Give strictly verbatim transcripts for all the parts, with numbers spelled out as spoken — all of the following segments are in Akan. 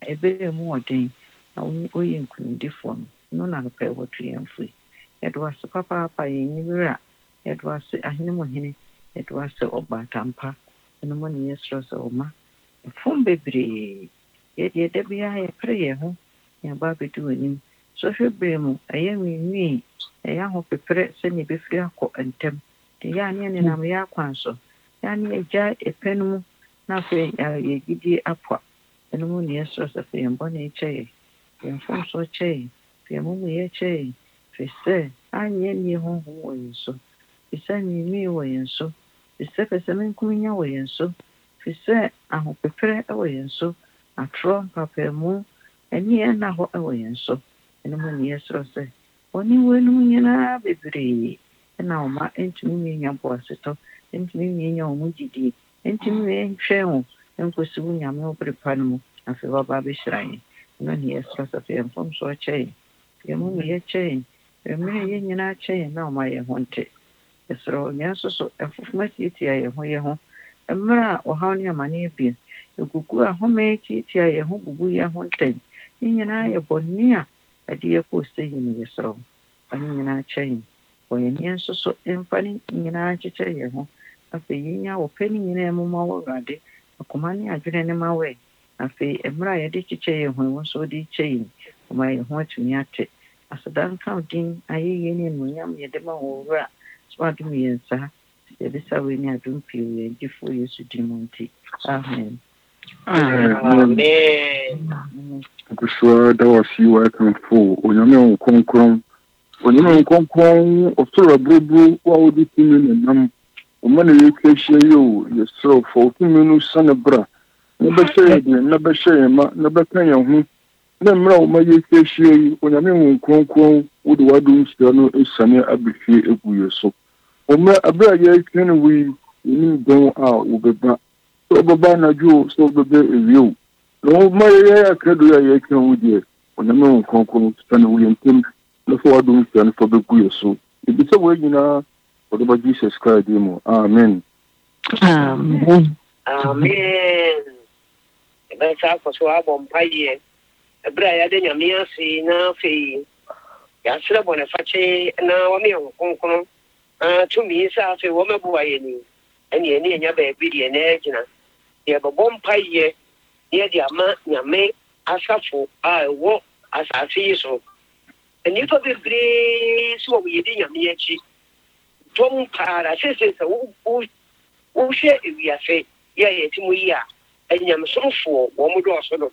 ebe mu odin na oyi nkunidifo no na pe wotu yemfu yedo ase papa papa yenira yedo ase ahene mo hene yedo ase obatampa eno mo ne yesro so ma fom bebre yede de bia ye preye ho ya ba bedu anim so hwebre mu aye nwi eya ho pepre se ne befiri akọ entem de ya ne ne nam ya kwanso ya ne ja epenu na fe ye gidi apwa eno mo ne yesro so fe mbo ne cheye yɛmfom so kyɛe fie mu mu yɛ kyɛe firi sɛ anyɛ nni ho ho wɔ yɛn so firi sɛ nwinwii wɔ yɛn so firi sɛ pɛ sɛ menkominya wɔ yɛn so firi sɛ ahopeprɛ wɔ yɛn so atorɔ mpapaamu ani ɛna hɔ wɔ yɛn so ɛno mu ne yɛserɛ sɛ ɔne wɔnum nyinaa bebree ɛna ɔma ɛntumi mienya boasetɔ ɛntumi mienya wɔ mu gyidie ɛntumi mienhwɛ wo ɛnkɔsi wo nyame wo bere pa no mu afei wɔba bɛhyira yɛn no ni extra safia from so chain ye mu ye chain e me ye nyina chain na ma ye honte esro nya so so efufuma titia ye ho ye ho emra o ha ni amane bi egugu a ho me titia ye ho gugu ye ho nten nyina ye bonni a ade ye ko se yin ye sro ani nyina chain o ye nya so so emfani nyina chiche ye ho afi nya wo pani nyina mu ma wo rade akoma ni adwene ne ma we afi emra ye de chiche ye ho wo so de chain o ma ye ho atumi ate asadan counting ayi ni no nyam ye de ma wo ra so adum ye nsa ye de sa we ni adum pi we gifo yesu dimonti amen amen kuswa da wasi wa kan fo onyame on konkron onyame konkron o soro brubu wa odi timi nam o ma na ye kwehye yo ye soro fo timi no sanabra na ba shey de na ba shey ma na ba kan ye hu na mra o ma ye kwehye onyame on konkron wo de wadu nsia no esane abefie egu ye so o ma abra ye kan wi ni don a wo beba so baba na ju so bebe ewiu no ma ye akredo ya ye kan wo de onyame on konkron sane wo yentim na so wadu nsia no so begu ye so ibi se wo nyina o de ba Jesus Christ mo amen amen amen ebe sa ko so abom paye ebra ya de nyame ase na fe ya sere bone fache na wo me konkron ah to mi sa fe wo mebu aye ni eni eni nya ba bi de na gina ye bom paye ye de ama nyame asafo a wo asase so eni to be bre so wo ye de nyame achi tom para se se se wo wo she wi afe ye ye ti mu yi a enyam somfo wo mu do so do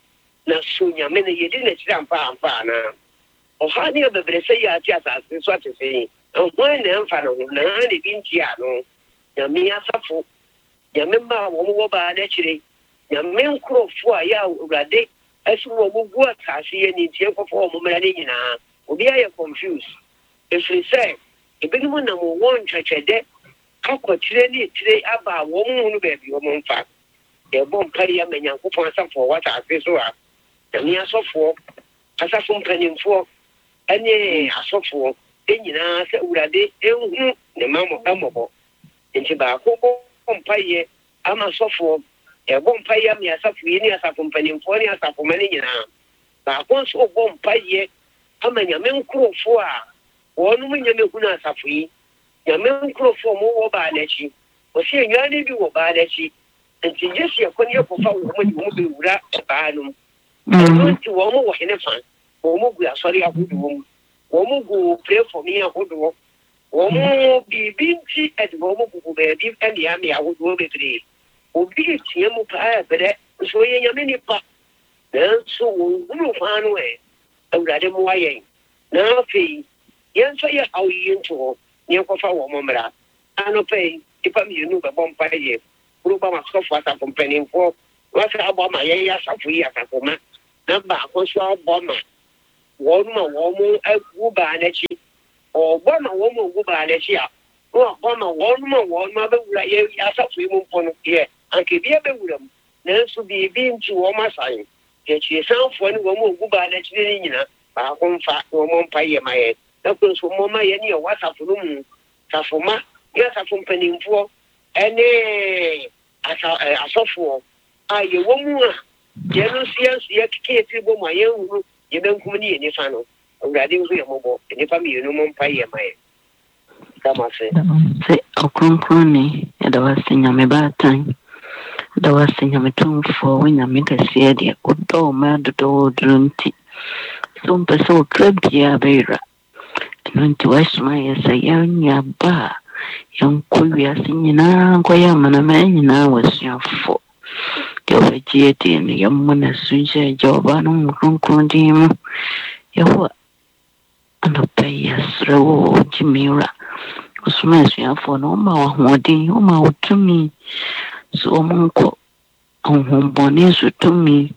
na so nyame ne ye de na kira ampa ampa na o ha ne be bre se ya ti asase so ate se o mo ne mfa no na ne bi nti a no nyame asafo nyame ma wo mu wo ba na kire nyame nkrofo a ya urade asu wo mu gu atase ye ni tie kofo wo mu mra ne nyina obi aye confused efiri se ebi mu na mo won twetwede akotire ni tire aba wo mu no ba bi wo mu mfa e bom kari ya menyankopon asafo wata ase so a nyame asofo asafo mpanimfo ene asofo enyina se urade ehu ne mamo amobo nti ba ko bom paye ama sofo e bom paye mi asafo yi ni asafo mpanimfo ni asafo mani nyina ba ko so bom paye ama nyame nkrofo a wonu mu nyame hu na asafo yi nyame nkrofo mo wo ba nachi o se nyane bi wo ba nachi nti Yesu yakoni yakofa wo mo ni wo be wura ba no nti wo mo wo hene fa wo mo gu asori ahudu wo wo mo gu pray for me ahudu wo wo mo bibi nti ed wo mo gu be bi ene ya me ahudu wo betre obi tie mu pa bere so ye nyame ni pa na so wo gu fa no e awurade mo waye na fe yen so ye hawi nto ni yakofa wo mo mra ano pe ipa mi nu be bom pa ye Ruba maskofu asa kompeni mfo wasa aboma ye ya safu ya sakoma namba akoso aboma wonu ma womu agu ba nachi oboma womu agu ba nachi a no aboma wonu ma wonu ma be wura ye ya safu mu mfo no ye anke bia be wura mu nanso bi bi nti wo ma sai ye chi sanfo ni womu agu ba nachi ni nyina ba konfa womu mpa ye ma ye na kunso mo ma ye ni ya wasafu no mu safoma ya safu mpeni mfo ene asa asofo aye wo mu a Yellow seals, Yaki, my young, you don't come near any fan. Riding for your mobile, and if I'm you no more pay my. Come on, say. Say, O Concrony, and I was singing me bad time. There was singing me tune for when I make a see the good dog mad door drunty. Some person crab ya beira. And to wash my say, young ya ba. Young Kuya singing, ah, Guayam and a man now was your four. The overgeating and the young one as soon as job on Concrony. You and a pay a throw Jimira. Smash ya for no more hoarding, you mouth to me. So, Monco, on home bonnies to me,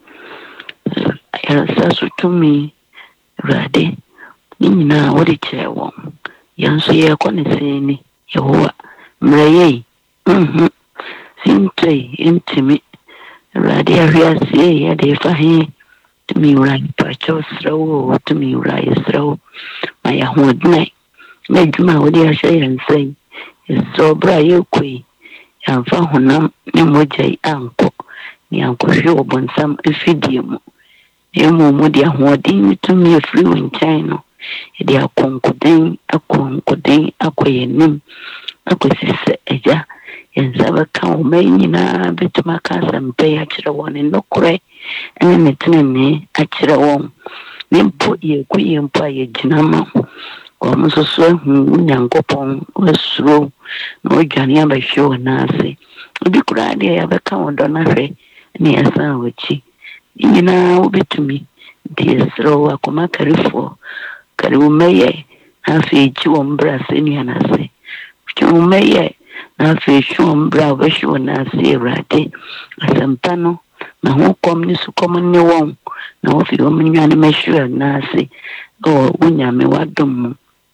Elsa to me, Raddy. Nina, what it chair one. Young say a connoisseur, Yawa, Mray, hm, Sintay, intimate, Raddy, I say, they for him to me, right, patch throw to me, right, throw my own night. Make my what I say and say, it's so bright, you quay. Yamfa honam ne mogya anko ne ankɔhwe obonsam afidie mu emu mu de ahoɔden tumi afiri nkyɛn no de akonkoden akonkoden akɔyenim akɔsisɛ agya yɛnsa bɛka wo ma nyinaa bɛtumi aka asɛmpa yi akyerɛ wɔn ne nokorɛ ne ne tenene akyerɛ wɔn ne mpo yɛkɔ yɛ mpo a yɛgyina ma wɔn nso so ahu Nyankopɔn wasuro na ɔdwane abɛhwɛ wɔ n'ase obi koraa deɛ yɛbɛka wo dɔ no ahwɛ ne yɛsan wɔkyi nyinaa wobɛtumi nti yɛserɛ wo akɔma karefoɔ kare wo mɛyɛ na afei kyi wɔn berɛ asɛ nnua no ase kyi wo mɛyɛ na afei hwe wɔn berɛ a wobɛhwɛ wɔ n'ase Awurade asɛmpa no na ho kɔm ne sukɔm ne wɔn na wɔfiri wɔn nnwane mɛhwɛ n'ase ɔ wo Nyame wadom mu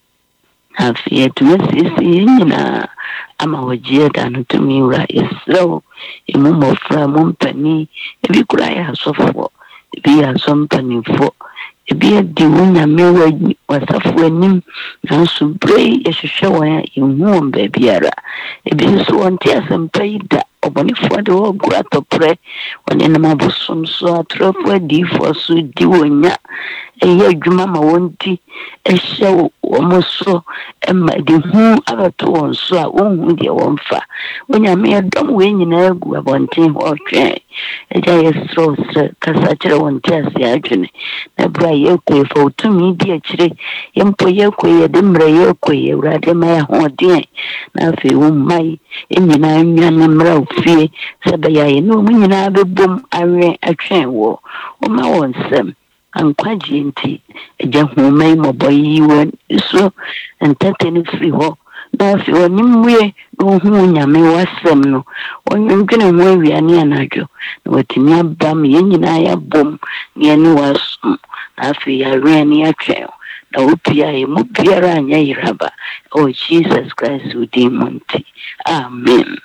afei atumi asiesie nyinaa ama wɔgye da no tumi wura yɛserɛ wo emu mmɔfra mu mpani ebi koraa yɛ asɔfoɔ ebi yɛ asɔmpanimfoɔ ebi adi wo Nyame wasafo anim nanso bere yɛhwehwɛ wɔn a yɛnhu wɔn baabiara ebi nso wɔnte asɛmpa yi da ɔbɔnefoɔ de wɔgu atɔprɛ wɔne nam abosom so atorɔfoɔ adiifoɔ so di wɔnya ɛyɛ adwuma ma wɔn ti ɛhyɛ wɔn so ɛma de hu abɛto wɔn so a wɔnhu deɛ wɔn fa Onyame ɛdɔm wɔ nyinaa gu abɔnten hɔ twɛn ɛgya yɛserɛ serɛ kasa kyerɛ wɔn te ase adwene na bere a yɛkɔ yɛfa wotumi di akyire yɛmpo yɛkɔ yɛde mmerɛ yɛkɔ Awurade ma yɛ ahoɔden na afei wo mma yi nyinaa nnwa ne mmara wo fie sɛ bɛyɛ yɛ ne wɔn nyinaa bɛbom awɛn atwɛn wɔ wɔma wɔn nsɛm ankwagye nti agya homa yi mmɔbɔ yi wɔ so ntɛtɛ no firi hɔ na afei ɔnimwie na ɔhu Nyame wasɛm no ɔnwendwene ho awia ne anadwo na watumi aba ma yɛn nyinaa yɛabom ne yɛne wasom na afei yɛawɛn ne yɛatwɛn na wopia yɛ mu biara anyɛ yeraba ɔ Jesus Christ wo din mu nti amen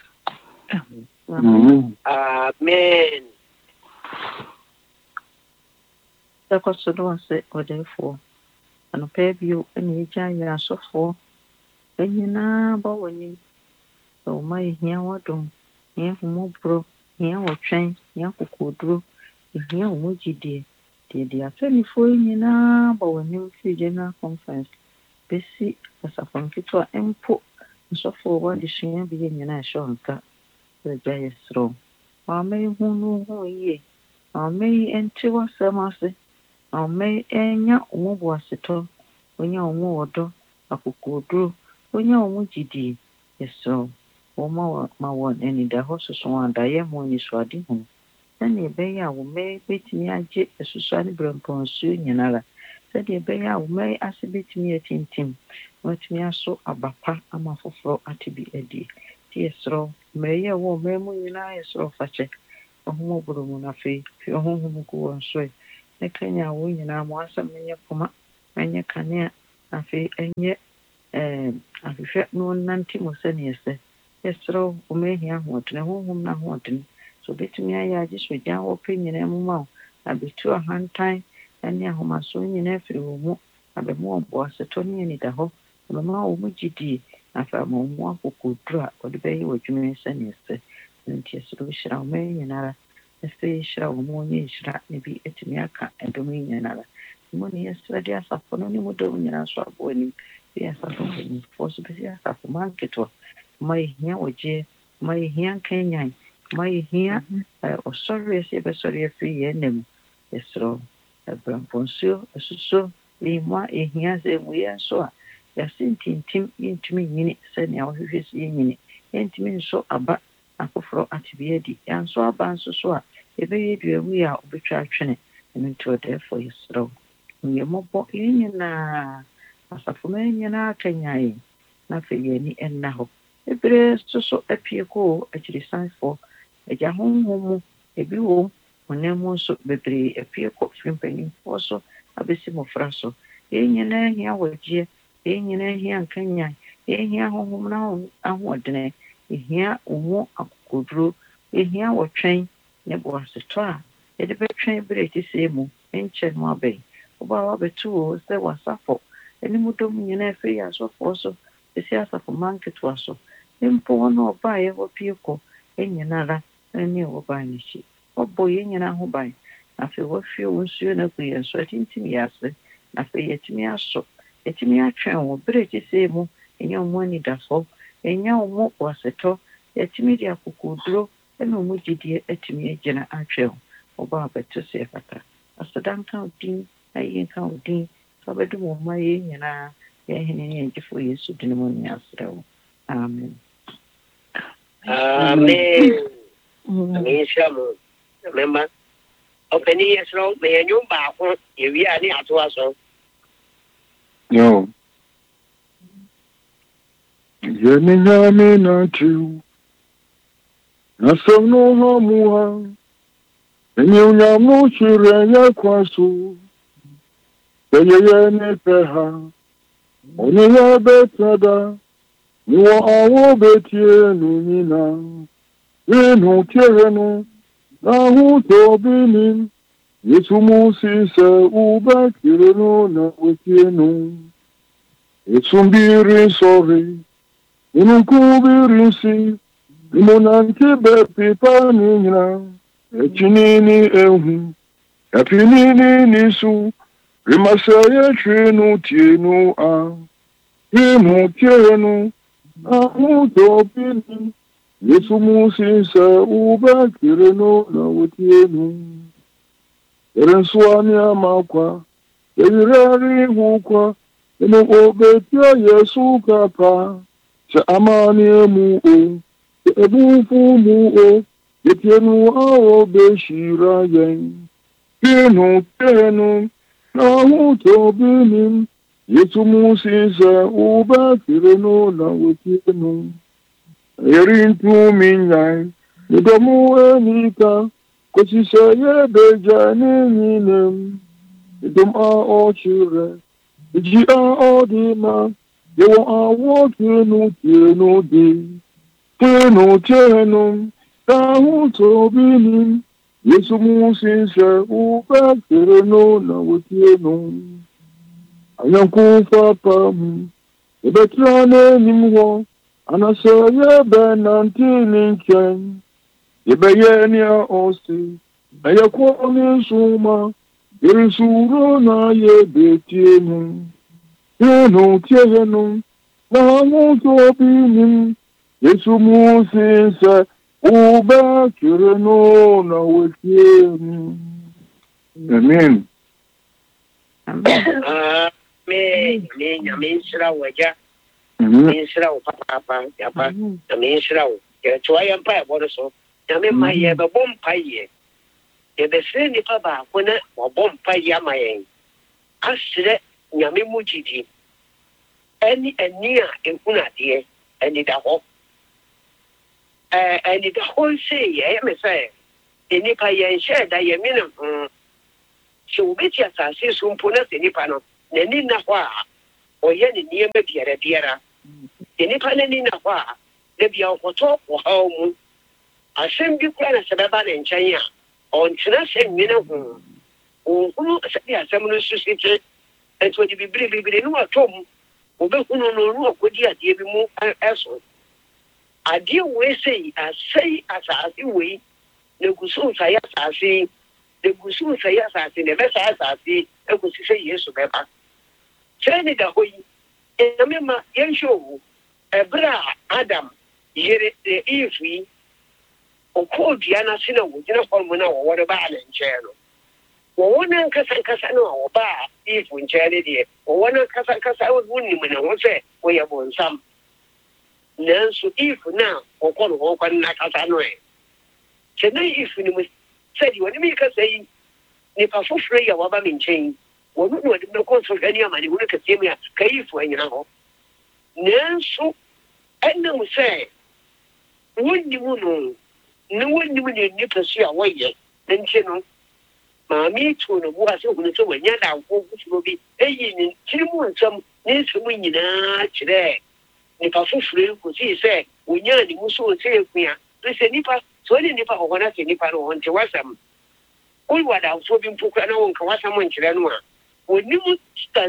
amen amen Sakɔso no ase ɔdɛfoɔ anɔpɛ bio ɛna ɛgya yɛ asɔfoɔ ɛnyinaa bɔ w'anim sɛ wo ma yɛhia w'adom hia homɔborɔ hia wɔtwɛn hia kokoduro hia wo mu gyidie deɛ de atɔnifoɔ nyinaa bɔ w'anim firi general conference bɛsi asafo nketewa mpo nsɔfoɔ wɔde sua bi yɛ nyinaa ɛhyɛ wo nsa sɛ agya yɛserɛ wo maama yi hu no hu yie maama yi ɛnte w'asɛm ase maama ɛnya wo mu boasetɔ wonya wo mu wɔdɔ akokoduro wonya wo mu gyidie yɛserɛ wo wɔma ma wɔn anidahɔ soso wɔn adayɛ ho anisoade ho sɛdeɛ ɛbɛyɛ a wo mma bɛtumi agye asusuade berɛmpɔnsuo nyinara sɛdeɛ ɛbɛyɛ a wo mma ase bɛtumi atintim na watumi aso abapa ama foforɔ ate bi adie nti yɛserɛ wo mmarima wɔ mmaa mu nyinaa yɛserɛ wo fakyɛ ɔhomɔborɔ mu no afei fi ɔhonhom gu wɔn so ne kanya wo nyinaa mo asɛm no nyɛ koma ɛnyɛ kanea afei ɛnyɛ ahwehwɛ na ɔnante mu sɛneɛ sɛ yɛserɛ wo wo ma ahia ahoɔden honhom no ahoɔden so obɛtumi ayɛ agye so gya wɔpɛ nyinaa mu ma wo abɛtu ahantan ne ahomaso nyinaa firi wɔ mu abɛma wɔn boasetɔ ne anida hɔ abɛma wɔ mu gyidie afei ama wɔn akokoduro a wɔde bɛyɛ wɔ adwuma sɛneɛ sɛ nti yɛserɛ wo hyira wo ma nyinara ɛsɛ hyira wɔn mu nyɛ hyira ne bi atumi aka ɛdɔm yi nyinara mu ne yɛsrɛ de asafo no ne mu dɔm nyinaa so abɔ anim bi asafo mpanimfoɔ so bɛsi asafo ma nketewa ma yɛhia wɔgyeɛ ma yɛhia nkanyan ma yɛhia ɔsɔre sɛ yɛbɛsɔre afiri yɛn nam yɛsrɛ abrampo nsuo asusuo yɛmmoa yɛhia sɛ mu yɛn so a yɛase ntintim yɛntumi nyini sɛnea wɔhwehwɛ sɛ yɛnyini yɛntumi nso aba afoforɔ atebe adi yɛnso aba nso so a yɛbɛyɛ duawu a wobɛtwa atwene ɛno nti ɔdɛɛfo yɛserɛ yɛmmɔbɔ yɛn nyinaa asafo ma nyinaa kanya yɛn na afei yɛni ɛnna hɔ ɛberɛ so so apie kɔɔ akyirisanfoɔ agya honhom mu ebi wɔ honam mu nso bebree apie kɔ firi mpanyimfoɔ so abɛsi mmɔfra so yɛn nyinaa hia wɔgyeɛ yɛn nyinaa hia nkanya yɛn hia honhom no ahoɔdene yɛhia ɔmo akokoduro yɛhia wɔtwɛn ne boasetɔ a yɛde bɛtwɛn berɛ ti sɛ mu nkyɛn mu abɛn ɔba a wabɛto wɔ sɛ wasafo ɛne mu dɔm nyinaa afiri asɔfoɔ so ɛsi asafo ma nketewa so mpo wɔn a ɔba a yɛwɔ pie kɔ nyinara ne wɔba n'akyi wɔbɔ yɛn nyinaa ho ban afei wɔafie wɔn nsuo no agu yɛn so atintim yɛ ase na afei yɛtumi aso yɛtumi atwɛn wɔ berɛ ti sɛ mu ɛnyɛ ɔmo anidasoɔ ɛnyɛ ɔmo wasetɔ yɛtumi de akokoduro ɛna ɔmo gyidie atumi agyina atwɛn ɔba a bɛto so yɛfata aseda nka wo din ayi nka wo din sɛ wobɛdom wɔ ma yɛn nyinaa yɛhene ne yɛgyefo yesu din mu ne asrɛ wo amen amen amen shamu remember openi yesro me enyu baako yewi ani ato aso yo yemi nyame na tu na sono hamuha enyu nyamu chire ya kwaso yeye ne peha oni ya betada niwo awo betie nunina inu tirenu na hu tobini yesu musi se uba kirenu na wetienu yesu mbiri sori inu kubiri si imonanti bepipa nina echinini ehu yapinini nisu rimasaya chinu tienu a imu tirenu na hu tobini yesu musi se uba kirenu na wetienu Erenswani amakwa Erirari hukwa Enu obetia yesu kapa Se amani emu o Se ebufu mu o Etienu awo beshira yen Kinu tenu na hutobinim Yesu musi se uba kirenu na wetienu Erintu minyai Nidomu enika Kosisa ye beja ni ninem Idom a ochire Iji a odima Yewo a wotenu tenu di Tenu tenu Tahu tobinim Yesu musinse Uba kireno na wetienu Anyanku papamu Ebetrane nimwo Anase ye benantini nchen Yebeyenia osi, na yakwani suma, yerisuro na yebetienu. Yenu tienu, na hamuto binim, yesu musinse, ube kireno na wetienu. Amen. Amen. Amen. Amen. Shira waja. Amen. Shira upapa yapa. Amen. Shira. Tuwa yampa ya bodo so. Nyame ma ye be bom paye ye be se ni pa ba ko na wo bom paye ama yen asire nyame mu gidi ani ani a ehuna de ani da ho eh ani da ho se ye me se eni pa ye she da ye mi no se obi ti asase so mpo na se ni pa no na ni na ho a o ye ni nie ma biara biara eni pa na ni na ho a de bia ko to wo ha mu asem bi kura na sebeba na nkyɛn a ɔntena sɛ nwene ho ɔhunu sɛ asɛm no susite ɛnti ɔde bibiri bibiri no watom ɔbɛhunu no no ɔkɔdi adeɛ bi mu ɛso adeɛ wei sei asɛi asase wei ne gusu sa ya sase ne gusu sa ya sase ne be sa sase e gusu se Yesu beba cheni da hoyi e mema yensho ebra Adam yere e Eve o ko diana sina wo jina hormona wo wore ba ala nchero wo wona kasan kasa no wo ba Eve nchele die wo wona kasan kasa wo wunni mena wo se wo ya bon sam nanso Eve na wo ko no ko na kasa no e chena Eve ni mo se di woni mi kasa yi ni pa fofure ya wa ba mi nchen wo no no de ko so gani amani wo ka tiemi ya kai fu anyina ho nanso ɛna mo sɛ wonni mu no ne wonni mu ne nipa so a wɔyɛ nti no maame to no bu ase hunu sɛ wanya da wo kusuo bi eyi ne tiri mu nsɛm ne nsɛm nyinaa kyerɛ nipa foforo ko si sɛ wonya ne mu so sɛ ekua sɛ nipa so ne nipa hɔ na sɛ nipa no wɔn te wasam oi wada so bi mpokura na wɔn ka wasam nkyerɛ no a wonni mu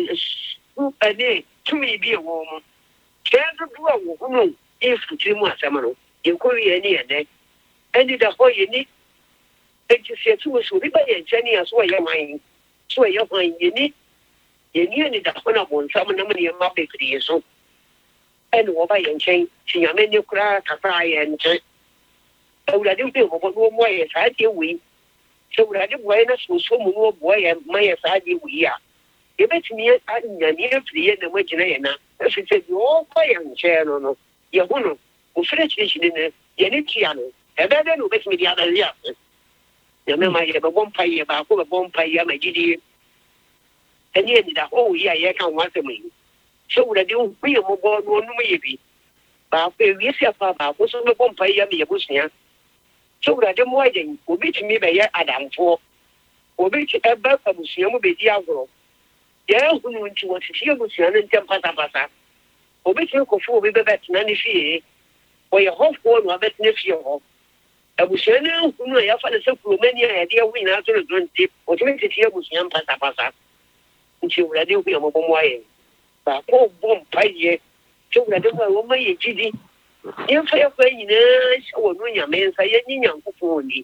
ɛne tumi bi wɔ mu kendo duwa wo hunu ifu timu asamano yenkori yeni ene eni da ho yeni enti se tu so bi ba ye nchani aso ye man so ye man yeni yeni eni da ho na bonsam na me ye ma be kri so eni wo ba ye nchen chinyame ni kura kata ye nche awurade bi mo bo mo ye sa die wi so awurade bo ye na so so mu no bo ye ma ye sa die wi a ye betimi anya ni afiri ye na mo gina ye na if it's a your young chair, no, your one, who finished in it, Yanikiano, a better who makes me the other year. You know, I have a one pay about a bomb pay, my G D. And yet, the whole year, I can't want to me. So that you be a mobile one, maybe. But if you have a was on the bomb pay, me a bushnia. So that the wedding will be to me by Adam for, or be to a birth of Museum will be Diagro. Yeah, who want to want to see a Museum and Tempata Pasa. Obetini kofo bi bebet na ne fie o ye hofo no abet ne fie ho abusuan na hunu ya fa ne se kuromani a de awu ina so do nti o tumi titi abusuan pasa pasa nti wurade hu ya mobomo aye ba ko bom paye ti wurade ho wo maye jidi yen fa ya fa nyina se wo no nyame nsa ye nyinya nkofo ni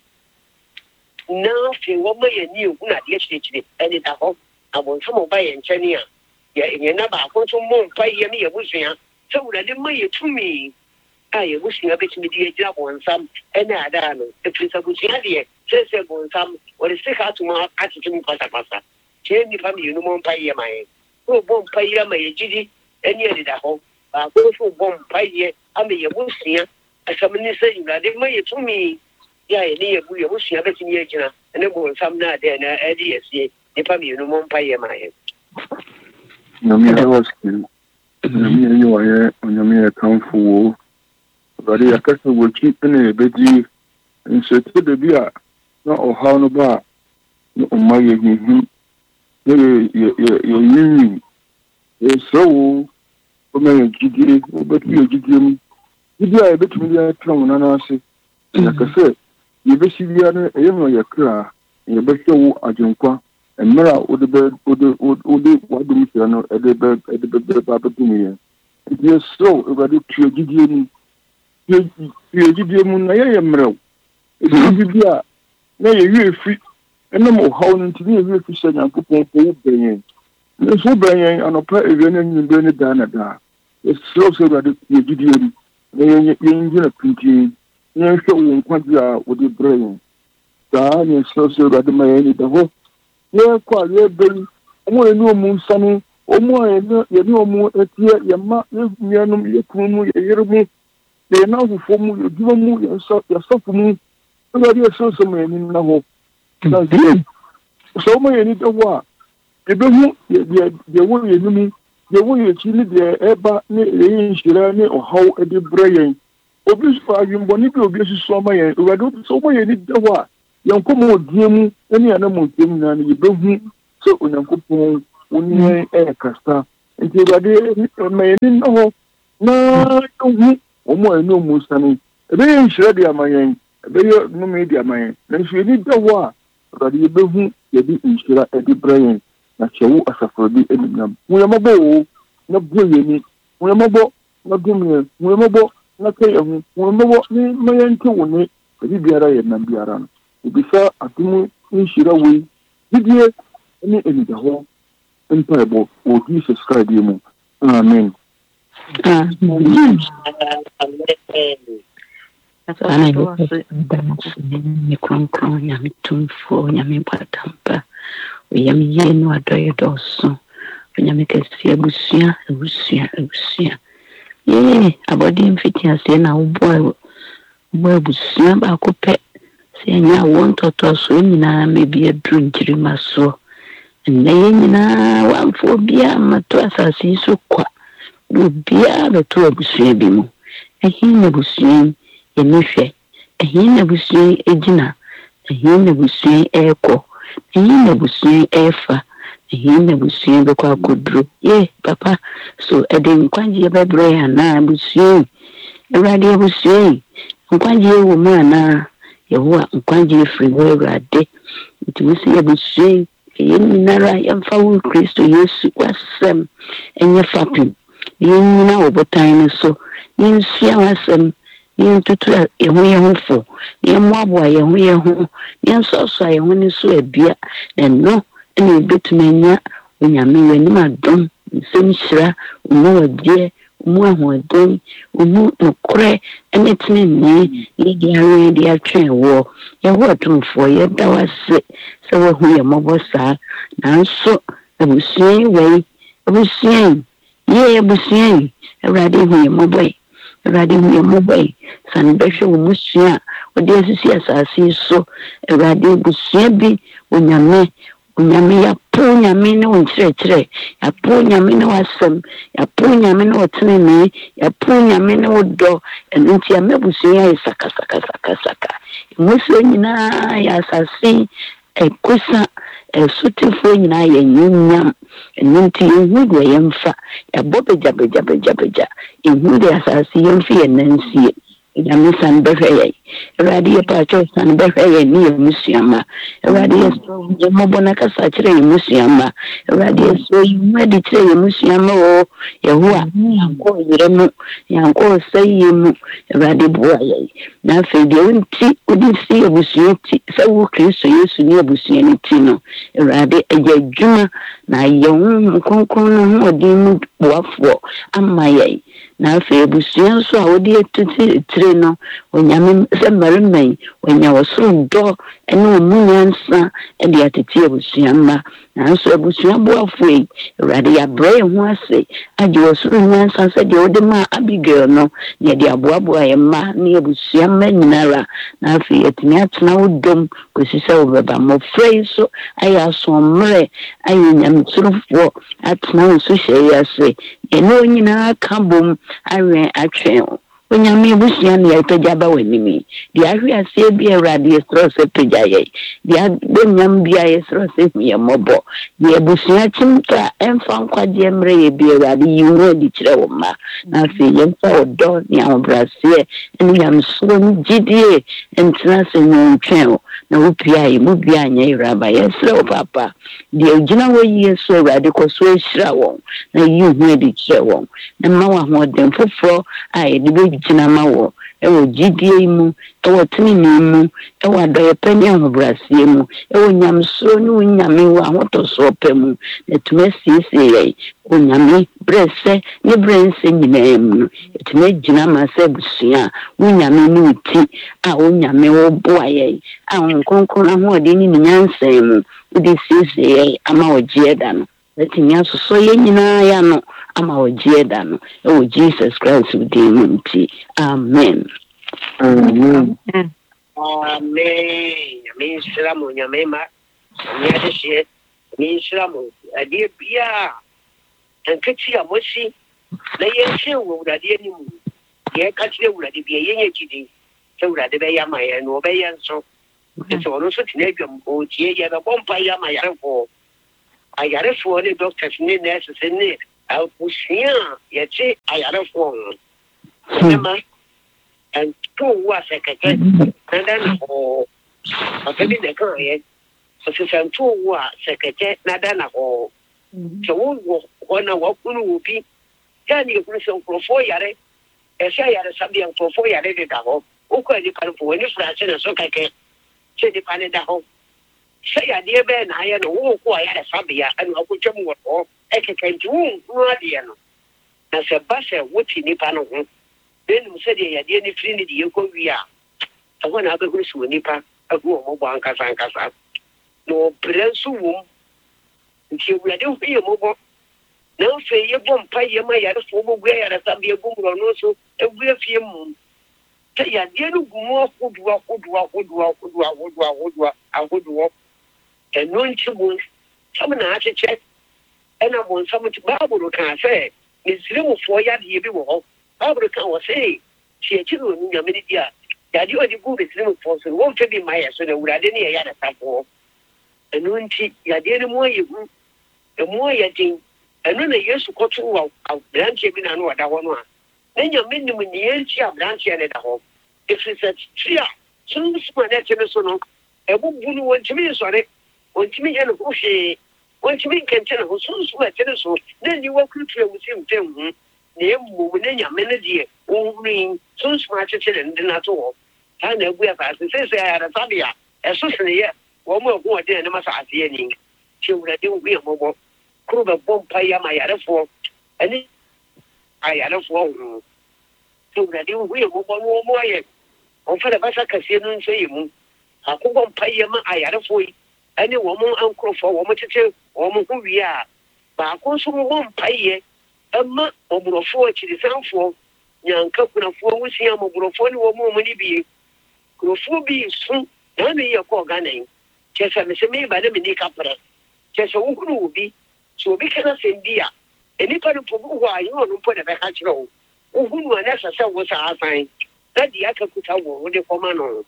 na fi wo maye ni hu na de chiri ene da ho abon so mo ba ye nchani a ya nyina ba ko so mo paye mi ye busua so wurade maye tumi aye busua betimi de agira bonsam ene ada no efisa busua de se se bonsam o de se ka tuma atitum pasa pasa che ni fami no mo paye mai ko bom paye mai jidi ene de da ho ba ko so bom paye ame ye busua asamni se wurade maye tumi ya ye ne ye bu ye busua betimi agira ene bonsam na de na edi ese ni fami no mo paye mai Nyame awaski nyame yi waye nyame kanfo wo bari akasa wochi ene beji nsete de bia na oha no ba no umma ye hihi ye ye ye yinyi e so o me gidi o betu ye gidi mu gidi a betu mi ya tron na na ase akasa ye be sibia no e no ye kra ye be hwo ajenkwa emra odebe ode ode wadum sira no edebe edebe baba dumi ye so egade tue gidie mu tue gidie mu na ye emrew gidie a na ye yefi enam ohaw no ntini ye yefi sha nyankopon ko benyen ne so benyen anopa ewie na nyimbe ne da na da ye so so egade tue gidie mu na ye ye njina pinti ye hwe wo nkwaji a ode brain da ne so so egade ma ye ni da ho ye kwa ye ben omo enu omu nsanu omo enu ye ni omu etie ye ma ye nuanum ye kunu ye yerumu ye na hufo mu ye dwo mu ye so ye sofu mu so ye so so me ni na ho so mo ye ni de wa e be hu ye ye wo ye numu ye wo ye chi ni de eba ni ye nshira ni ohaw e de brayen obi so ayumbo ni bi obi so ma ye so mo ye ni de wa yankomo odiemu eni ana mo odiemu na ni behu so onyankopon oni e kasta nti bade me ni no na hu omo enu mu sanu ebe nhire de amayen ebe no me de amayen na nso ni dawo a bade behu ye di nhira e di brain na chewu asafodi enimnam mo yamabo na boye ni mo yamabo na dumye mo yamabo na kayehu mo yamabo ni mayen ti woni bi biara ye na biara no Ubisa atumu nshira we didie ni enidaho empaibo o Jesus Christ mu. Amen. Amen. Ana ni kronkron nyame tumfo nyame batampa nyame yenu adoye doso nyame kesi abusua abusua abusua ye abodi mfiti ase na ubo ubo abusua ba ko pe se nya won toto so nyina mebi adru nkirima so na ye nyina wanfo bia mato asasi so kwa bia beto abusua bi mu ehin abusua emehwe ehin abusua ejina ehin abusua eko ehin abusua efa ehin abusua bekwa akodro ye papa so eden nkwaje bebre ana abusua ewrade abusua nkwaje wo mu ana yehoa nkwaje friwo ewrade ntiwisi abusua yenyinara yamfa wo Kristo Yesu wasem enye fapim yenyina obotan so yensua wasem yen tutu ehu yehu fo yen moabo yehu yehu yen soso yehu ni so abia no ene betumanya onyame wani madom nsemhyira umu wadie umu ahoden umu nokre ene tineni yedi awe di atwe wo yehu atumfo yeda wase se wo ye mobosa nanso abusua wei abusua ye abusua awrade hu ye moboy awrade hu ye moboy san behwe wo musua odi asisi asasi so awrade abusua bi onyame onyame ya punya mine onchire ya punya mine wasem ya punya mine otene ya punya mine odo enti ya mebusua ya saka saka saka saka musu nyina ya asasi ekusa esutifo nyina ya nyunyam enti yehu ye yemfa ya bobeja beja beja beja yehu de asasi yemfi ye nansie nyame san behwe radio pacho san behwe ni musuama radio so mobona kasa kire musuama radio so yumadi kire musuama o yehoa yanko yiremu yanko sayemu radio boye na fede unti udisi obusueti sawu Kristo Yesu ni obusueni tino radio ejadwuma na yehu konkon no odimu boafo amaye na fe busua so a wodi etuti tire no onyame se maremai onya wosoro do ene omunyansa e de atete busua ma na so busua boafo yi rade ya bre ho ase age wosoro nyansa se de wode ma Abigail no ne de aboaboa ye ma ne busua ma nyinara na fe etini atena wodom kosisa obeba mo frei so aya so mre ayi nyame turofo atena so hye ase eno nyina kabom awe atwe onyame busua ne yatagaba wanimi dia ahwe ase bi awrade estro se pejaye dia benyam bia estro se mi mobo dia busua chimta emfa nkwaje mre ye bi awrade yiwo di kire wo ma na fe yemfa odo ni ambrase eni yam so ni gidie entra se nyontwe na wopia yi mu bia anya iraba yesre papa dia ugina wo yesu awrade ko so ehira won na yiwo di kire won na ma wa ho den foforo ai de gina mawo ewo gidie mu ewo tinini mu ewo adoye pani ahobrasie mu ewo nyamso ni unyame wa hotoso pemu etumesisi ye unyame brese ni brense nyina mu etume gina mase busua unyame ni uti a unyame wo boaye a nkonkon ahode ni nyansa mu udi sisi ye ama ojieda no etinya so ye nyina ya no ama ojieda no ewo Jesus Christ udimunti amen Amen. Amen. Amen. Shiramu nyamema. Nyadeshe. Amen. Shiramu. Adie bia. Enketi ya moshi. Na yenshe urade ni mu. Ye katire urade bia yenye jidi. Se urade be yama ye no be yenso. Eso ono so tinedwam o tie ye be bompa yama yarefo. Ayarefo ne doctors ne nurses ne apushia ye che ayarefo. Sema and two was a second, and then oh, a baby the girl, yes, so some two was second, not then a hole. So one of what will be, then you put some for four yare, and say I had something for four yare, who can you come for any fraction and so I can. kyɛ nipa ne da hɔ sɛ yadeɛ bɛɛ na ayɛ no wo ko ayɛ sabea ɛna akotwam wɔ hɔ ɛkeka nti wo hu adeɛ no na sɛ ba sɛ wote nipa no ho bɛnum sɛdeɛ yadeɛ ne firi ne de yɛkɔ wie a ɛhɔ na abɛhuru sɛ wɔ nipa ahu wɔ mmɔbɔ ankasa ankasa na ɔbrɛ nso wɔ mu nti awurade ho yɛ mmɔbɔ na afei yɛbɔ mpa yɛ ma yarefoɔ bɔgu ayaresabea gu mmorɔno so agu afie mu sɛ yadeɛ no gu mu ahodoɔ ahodoɔ ahodoɔ ahodoɔ ahodoɔ ahodoɔ ahodoɔ ɛno nti mu sɛm na akyekyɛ ɛna bɔnsam nti baabolo kaa sɛ misirimufoɔ yadeɛ bi wɔ hɔ baabolo kaa wɔ sɛ sɛ akyiri wɔ no nyame no di a yadeɛ ɔde gu misirimufoɔ so no wɔmfa bi ma yɛ so na awurade ne yɛ yaresafoɔ ɛno nti yadeɛ no mu ayɛ hu ɛmu ayɛ den ɛno na yesu kɔto wɔ aberanteɛ bi na no wɔda hɔ no a na nyame nim nea nti aberanteɛ no da hɔ ɛfiri sɛ tiri a sunsum a na ɛte no so no ɛbubu no wɔntumi nsɔre wɔntumi yɛ ne ho hwee wɔntumi nkɛntɛ ne ho sunsum a ɛte no so na ani wakurutura mu sɛ mfɛ hu na mmom na nyame no deɛ wɔnhunu sunsum akyekyere ne de no ato hɔ saa na agu asase sɛ sɛ ayaresabea ɛso seneyɛ wɔn mu ɛho ɔden ne ma asase ani nti awurade wo yɛ mmɔbɔ kuro bɛbɔ mpa yi ama ayarefoɔ ɛne ayarefoɔ ho sɛ awurade wo yɛ mmɔbɔ no wɔn mu ayɛ wɔmfa ne basa kɛseɛ no nso yɛ mu akokɔ mpa yi ama ayarefoɔ yi ɛne wɔn ankorɔfoɔ wɔn tete wɔn ho wie a baako nso bɔ mpa yi ɛma ɔborɔfoɔ akyirisanfoɔ nyanka kunafoɔ wusia ɔborɔfoɔ ne wɔn mu ne bie kurofoɔ bi so na ne yɛ kɔɔ Ghana yi kyɛ sɛ mesɛ meba ne meni kaprɛ kyɛ sɛ wohunu wo bi sɛ obi ka na sɛm bi a nnipa no po hɔ a yɛ ɔno mpo na bɛka kyerɛ wo wohunu a na ɛsɛ sɛ wo saa asan na deɛ aka kuta wɔ wode kɔma no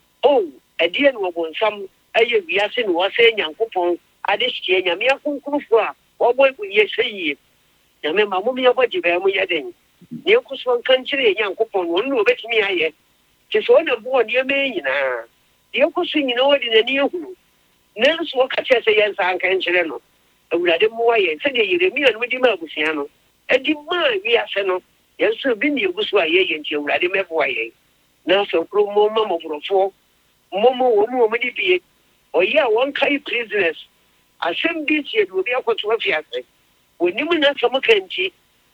o ɛdeɛ ne wɔbɔnsam ɛyɛ wiase ne wɔsɛ nyankopɔn ade hyia nyame akonkrofo a wɔbɔ yɛ sɛ yie nyame ma mo yɛbɔ gye bɛɛ mo yɛ den ne ɛko so nka nkyerɛ nyankopɔn no ɔno na wɔbɛtumi ayɛ kyɛ sɛ ɔna bɔɔ nneɛma nyinaa deɛ ɛko so nyinaa wɔde n'ani ahunu nanso wɔka kyerɛ sɛ yɛnsa nka nkyerɛ no awurade mmoa yɛn sɛdeɛ yeremia no wodi ma abusua no adi maa wiase no yɛn nso bi ne ɛgu so a yɛyɛ nti awurade mɛboa yɛn na sɛ kuro mmɔma mmɔborɔfoɔ mmɔma wɔ mu wɔ mu de bie ɔyɛ a wɔnkae prisoners asɛm bi ntie de obi akɔto afiase wɔnim na sɛm ka nti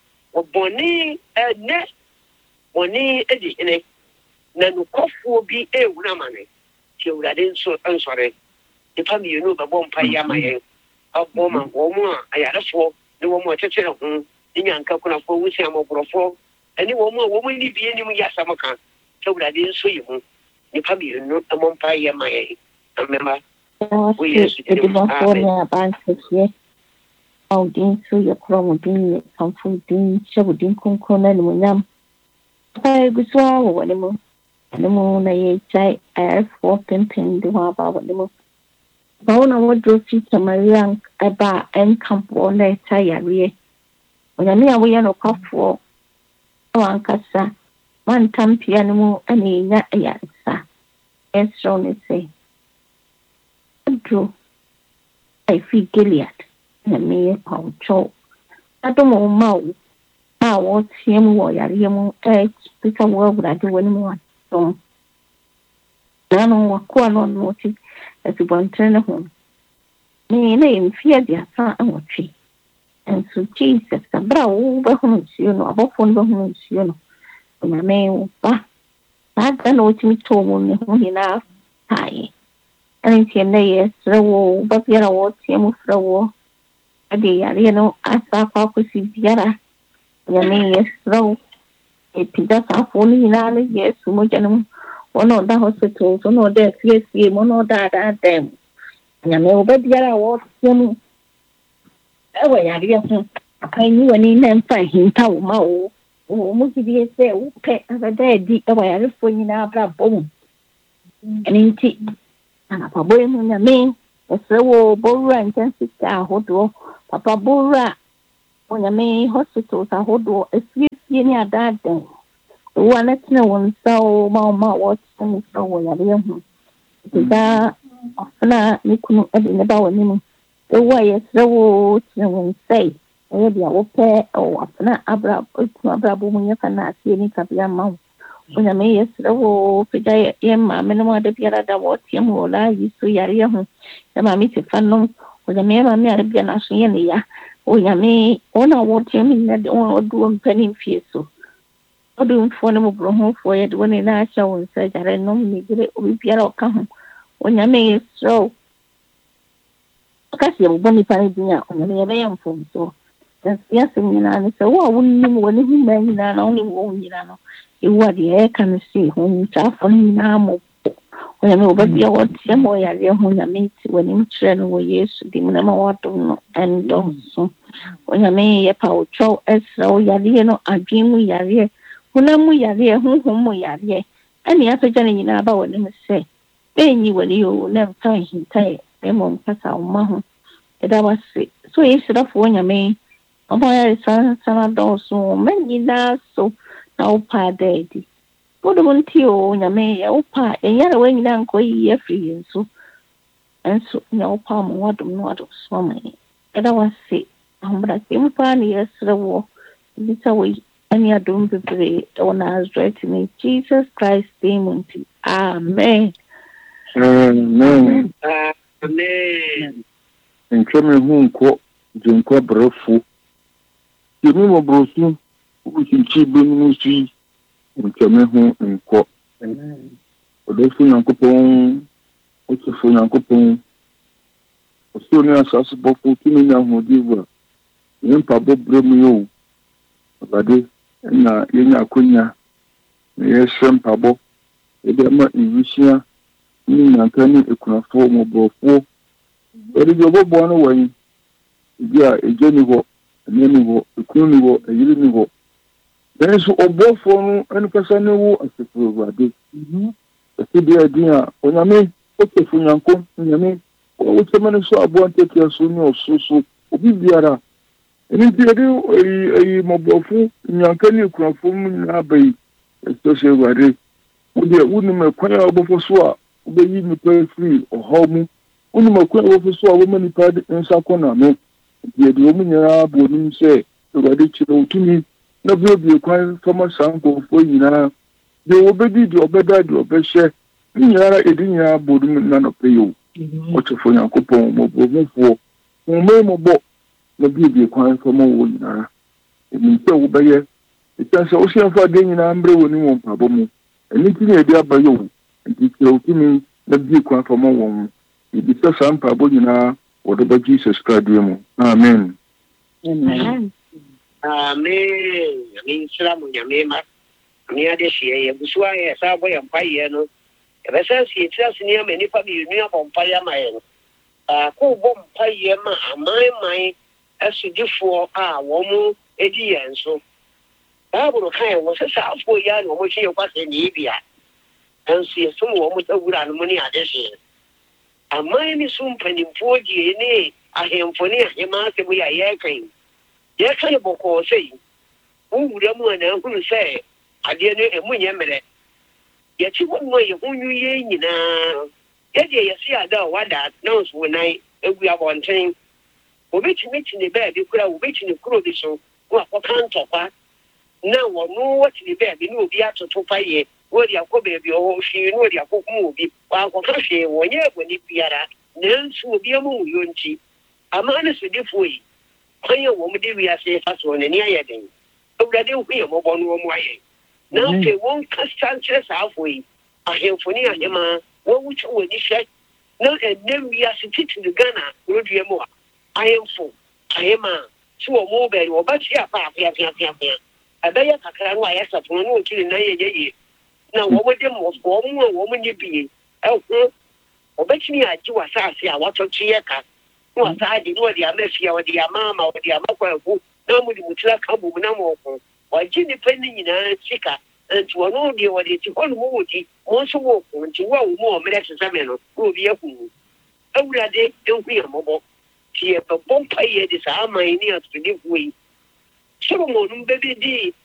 wɔbɔne ɛnɛ bɔne adi hene na nokɔfoɔ bi ɛwura ama ne nti awurade nso nsɔre nipa mmienu bɛbɔ mpa yi ama yɛn abɔ ma wɔn mu a ayarefoɔ ne wɔn mu a ɛkyekyere ho ne nyanka kunafoɔ wusia mmɔborɔfoɔ ɛne wɔn mu a wɔn mu ni bie nim yɛ asɛm ka sɛ awurade nso yi ho nipa mmienu ɛmɔ mpa yi ama yɛn amema woyɛ edibafoɔ ne abankɛseɛ a wo din so yɛ korɔ wo din yɛ kamfo wo din hyɛ wo din kronkron no animuonyam papa egu so a wɔ wɔne mu ne mu na yɛgyae ayarefoɔ pempem de ho aba wɔne mu bawo na wɔduro fi Samaria ɛba a ɛnkampoɔ na ɛta yareɛ onyame a woyɛ nokwafoɔ ɛwɔ ankasa mantampia no mu ɛna ɛnya ayaresa ɛserɛw ne sɛ wɔduro ɛfi Gilead na meyɛ pawotwɛw adom wo ma wo a wɔteɛ mu wɔ yareɛ mu ɛpesa wɔ awurade wɔ ne mu adom na no wakoa no ɔno ɔte asubɔnten ne ho ne na yɛmfie aduasa awɔtwe nso Jesus abere a wobɛhono nsuo no abɔfoɔ no bɛhono nsuo no onyame wo ba saa da na wɔtumi tɔɔ mu ne ho nyinaa taeɛ ɛne nti ɛnnɛ yɛsrɛ wo ba biara wɔteɛ mu frɛ wo ɛde yareɛ no asa akɔ akɔsi biara onyame yɛsrɛ wo ɛpagya saafoɔ no nyinaa no yɛasu mogya no mu wɔn a ɔda hospitals wɔn a ɔda afiesie mu wɔn a ɔda adaadaa mu nyame ɔba biara a wɔteɛ mu ɛwɔ yareɛ ho apanyi w'ani na mfa hinta wo ma wo wɔ mu gyidie sɛ wopɛ abɛda adi ɛwɔ yarefoɔ nyinaa abrabɔ mu ɛno nti anapabɔ yi mu nyame ɛsrɛ wɔ bɔwura nkyɛn sika ahodoɔ papa bɔwura onyame hospitals ahodoɔ afiesie ne adaadaa wo ana tena wo nsa o ma ma wo tena nsa wo yareɛ ho da afna ne kunu ade ne ba wani mu wo yɛsrɛ wo tena wo nsa ɛyɛ bia wo pɛ o afna abra tuma abra bo mu yɛ kana asie ne kabia ma wo onyame yɛsrɛ wo pagya yɛ maame no ade biara da wɔteɛ mu wɔ laa yi so yareɛ ho yɛ maame tefa nom onyame yɛ maame ade bia naso yɛ ne ya onyame wɔn a wɔteɛ mu nyina de wɔn a wɔde wɔn mpani mfie so ɔde mfoɔ no mmɔborɔhofoɔ yɛde wɔn nyinaa ahyɛ wo nsa gyare nom ne gyere obi biara ɔka ho onyame yɛsrɛ wo ɔka sɛ yɛbobɔ nnipa no din a onyame yɛbɛyɛ mfomsoɔ yɛasɛm nyinaa ne sɛ wo a wonim wɔ ne ho mmaa nyinaa na wonim wɔ wo nyinaa no ewu adeɛ ɛka no si ho ntaafo no nyinaa mɔ onyame wɔbɛbia wɔteɛ ma ɔyareɛ ho nyame nti w'anim kyerɛ no wɔ yesu dim na ma wɔadom no ɛndɔso onyame yɛpa wo twɛw ɛsrɛ wo yareɛ no adwen mu yareɛ honam mu yareɛ honhom mu yareɛ ɛne apagya no nyinaa ba w'anim sɛ bɛnyi w'ani o na mfa nhintaeɛ na mmom kasa wo ma ho ɛda wase so yɛsrɛfoɔ nyame ɔma yɛresana dɔɔso ma nyinaa so na wopa daadi wodom nti o nyame yɛ wopa ɛnyɛre wa nyinaa nkɔ yiyi afiri yɛn so ɛnso nya wopa ma wadom no wadom so ama yɛ ɛda wase ahobrɛsɛ mu paa ne yɛsrɛ wɔ bi sɛ wɔ ani adom bebree ɛwɔ Nazareth ne Jesus Christ din mu nti amen amen amen ntwɛ me ho nkɔ gyenkɔ brɛfo yɛmi mɔborɔso wosinti bɛmu so yi ntwɛ me ho nkɔ ɔdɔfo nyankopɔn ɔtefo nyankopɔn ɔsoro ne asase bɔfo tumi nya ahoɔden a yɛmpa bɔbrɛ mu yɛ o ɔbade na yɛnya akonya na yɛhyɛ mpabɔ yɛde ama nwusia ne nyanka ne ekunafoɔ mɔborɔfoɔ yɛde deɛ ɔbɔboa no wɔ yi ebi a egya ni hɔ ɛnɛ ni hɔ ekunu ni hɔ ɛyere ni hɔ nanso ɔbɔfoɔ no ɛno kasa ne wo asefo awurade ɛsɛ deɛ ɛdin a onyame ɔtefo nyanko onyame ɔwɔkyɛma no so aboa ntakia so ne ɔso so obi biara ɛno nti yɛde ɛyi mɔborɔfo nyanka ne ekunafo mu nyinaa ba yi ɛsɛ sɛ awurade wodeɛ wonim ɛkwan a wɔbɛfo so a wobɛyi nnipa afiri ɔhaw mu wonim ɛkwan a wɔbɛfo so a wɔma nnipa nsa kɔ n'ano nti yɛde wɔn nyinaa bɔ nim sɛ awurade kyerɛ wo tumi na bia kwan fama saa nkɔmfoɔ nyinaa deɛ wɔbɛdi deɛ ɔbɛda deɛ ɔbɛhyɛ ne nyinaa ɛdi nyinaa bɔ nim na nɔpɛ yɛ o ɔkyɛfo nyankopɔn mɔborɔfoɔ wɔmmɛ mɔbɔ na bia kwan fama wɔ nyinaa ɛnim sɛ wobɛyɛ ɛsiane sɛ wohyɛmfa adeɛ nyinaa mmerɛ wɔ ne wɔ mpabɔ mu ɛno nti ne ɛde aba yɛ o nti kyerɛ wo tumi na bia kwan fama wɔn mu ɛbisa saa mpabɔ nyinaa wɔde ba Jesus Christ mu amen amen amen amen sira mo nyame ma ni ade hye ye busu aye sa boy mpaye no e be sa si tira sini ama nipa bi nu abɔ mpaye ma ye no a ko bɔ mpaye ma aman man asudifo a wo mu edi yen so Bible kan wo se sa afo ya no mo hye kwase ni bia enso ye sum wo mo tawura no mo ni ade hye aman ni sum panimfo die ne ahemfo ne ahema se bo ya ye kan yɛ ka yɛ bɔkɔɔ sɛ yi wowura mu a na ahunu sɛ adeɛ no ɛmu nyɛ mmerɛ yɛkyi hɔ mu a yɛho nwu yɛ nyinaa yɛdeɛ yɛse ada a wada na nso wo nan agu abɔnten wobɛtumi te ne baabi kora wobɛtumi ne kuro bi so na wakɔka ntɔkwa na wɔno wɔte ne baabi na obi atoto payɛ wɔde akɔ baabi ɔhɔ hwee na wɔde akɔkum obi wakɔka hwee wɔnyɛ bɔne biara nanso obi ama wo yɔ nti ama no sodifoɔ yi kanya wo mu de wiase fa so ne ne ayɛ den awurade hu yɛ mɔbɔ no mu ayɛ na fe won kasa nkyerɛ saafo yi ahemfo ne ahema wo wutu wo ni hwɛ na ɛnɛ wiase titiri Ghana rodua mu a ahemfo ahema so wo mu bɛri wo ba tia pa afia afia afia afia ɛbɛyɛ kakra no ayɛ safo no otiri na yɛ yɛ na wo mo de mo wo mu a wo mu ni bie ɛho obɛtumi agye wasase a watɔtwe yɛ ka no asade no de amafia o de amama o de amakwafu na mu de mutira ka bu na mo ko wagye ni pani nyinaa sika nti wono de wo de ti hono mo wodi mo so wo ko nti wo wo mo mere sesame no obi ahu awurade enhu ya mobo ti e bɔ mpaye de saa man ni asudi fuyi soro mo no bebe di